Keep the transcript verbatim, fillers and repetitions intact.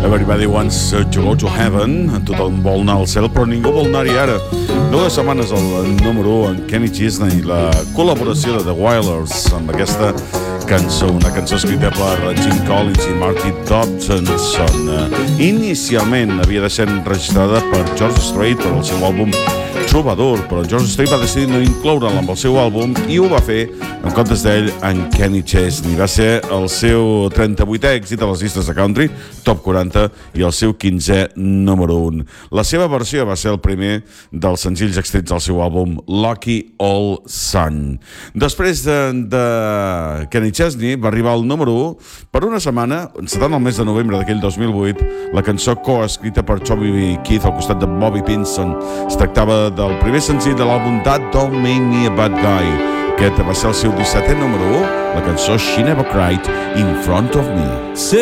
Everybody wants to go to heaven. Tothom vol anar al cel, però ningú vol anar-hi ara. Dues setmanes al número u en Kenny Chesney, la col·laboració de The Wailers amb aquesta cançó, una cançó escrita per Jim Collins i Marty Dobson. Inicialment havia de ser enregistrada per George Strait per al seu àlbum Troubadour, però George Strait va decidir no incloure'l amb el seu àlbum i ho va fer en comptes d'ell en Kenny Chesney. Va ser el seu trenta-vuitè èxit a les llistes de country, top quaranta, i el seu quinzè número un. La seva versió va ser el primer dels senzills extrets del seu àlbum Lucky Old Son. Després de, de Kenny Chesney va arribar al número u per una setmana, encetant el mes de novembre d'aquell dos mil vuit, la cançó coescrita per Toby Keith al costat de Bobby Pinson. Es tractava del primer senzill de l'àlbum That Don't Make Me a Bad Guy. Aquest va ser el seu dissetè número u, la cançó She Never Cried in Front of Me.